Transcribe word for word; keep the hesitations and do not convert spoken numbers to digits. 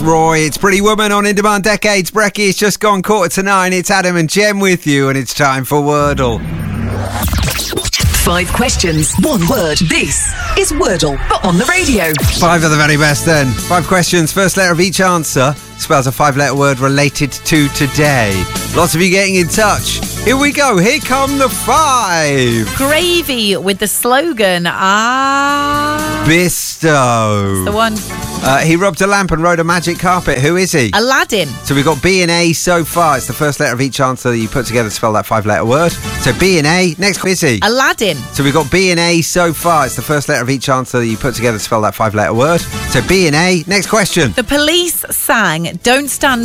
Roy. It's Pretty Woman on In Demand Decades. Brecky, it's just gone quarter to nine. It's Adam and Jem with you, and it's time for Wordle. Five questions, one word. This is Wordle, but on the radio. Five of the very best then. Five questions, first letter of each answer spells a five-letter word related to today. Lots of you getting in touch. Here we go. Here come the five. Gravy with the slogan, ah... Bisto. The one. Uh, he rubbed a lamp and rode a magic carpet. Who is he? Aladdin. So we've got B and A so far. It's the first letter of each answer that you put together to spell that five-letter word. So B and A. Next, who is he? Aladdin. So we've got B and A so far. It's the first letter of each answer that you put together to spell that five-letter word. So B and A. Next question. The Police sang Don't Stand